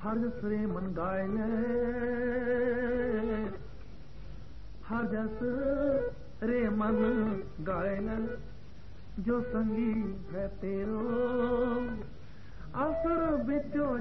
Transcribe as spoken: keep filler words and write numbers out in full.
हर जस रे मन गाय ले, हर जस रे मन गाय ले, जो संगी है तेरो असर बिचो